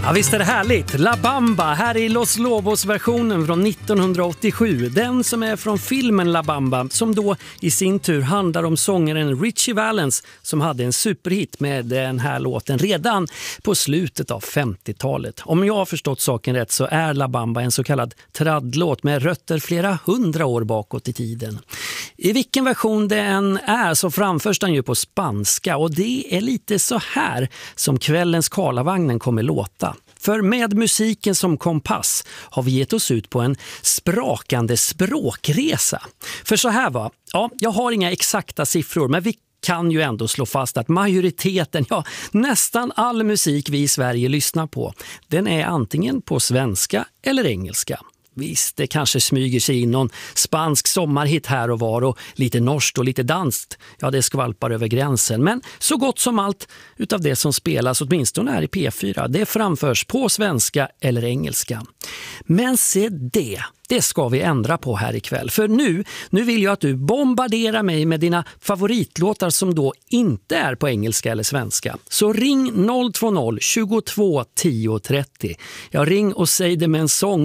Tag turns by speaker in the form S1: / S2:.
S1: Ja, visst är det härligt. La Bamba, här i Los Lobos-versionen från 1987. Den som är från filmen La Bamba, som då i sin tur handlar om sångaren Richie Valens som hade en superhit med den här låten redan på slutet av 50-talet. Om jag har förstått saken rätt så är La Bamba en så kallad traddlåt med rötter flera 100 år bakåt i tiden. I vilken version det än är så framförs den ju på spanska, och det är lite så här som kvällens Karlavagnen kommer låta. För med musiken som kompass har vi gett oss ut på en sprakande språkresa. För så här va, ja, jag har inga exakta siffror, men vi kan ju ändå slå fast att majoriteten, ja nästan all musik vi i Sverige lyssnar på, den är antingen på svenska eller engelska. Visst, det kanske smyger sig in någon spansk sommarhit här och var, och lite norskt och lite danskt. Ja, det skvalpar över gränsen. Men så gott som allt utav det som spelas, åtminstone här i P4, det framförs på svenska eller engelska. Men se det ska vi ändra på här ikväll. För nu vill jag att du bombarderar mig med dina favoritlåtar som då inte är på engelska eller svenska. Så ring 020 22 10 30. Ja, ring och säg det med en sång.